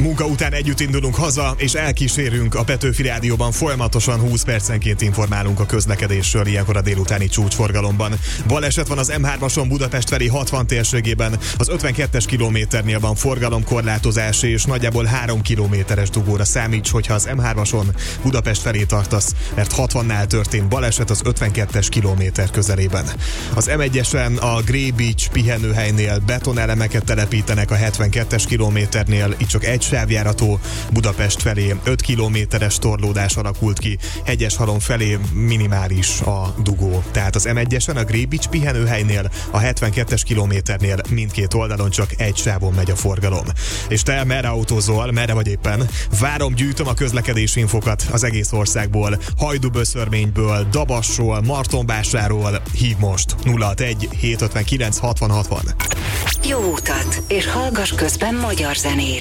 Munka után együtt indulunk haza, és elkísérünk a Petőfi Rádióban folyamatosan 20 percenként informálunk a közlekedésről, ilyenkor a délutáni csúcsforgalomban. Baleset van az M3-ason Budapest felé 60 térségében, az 52-es kilométernél van forgalomkorlátozás, és nagyjából 3 kilométeres dugóra számíts, hogyha az M3-ason Budapest felé tartasz, mert 60-nál történt baleset az 52-es kilométer közelében. Az M1-esen a Grey Beach pihenőhelynél betonelemeket telepítenek, a 72-es kilométernél itt csak egy sávjárató, Budapest felé 5 kilométeres torlódás alakult ki, Hegyeshalom felé minimális a dugó. Tehát az M1-esen a Grey Beach pihenőhelynél, a 72-es kilométernél mindkét oldalon csak egy sávon megy a forgalom. És te merre autózol, merre vagy éppen? Várom, gyűjtöm a közlekedési infokat az egész országból, Hajdúböszörményből, Dabasról, Martonvásáról. Hív most 061 759 60 60. Jó utat, és hallgass közben magyar zenét.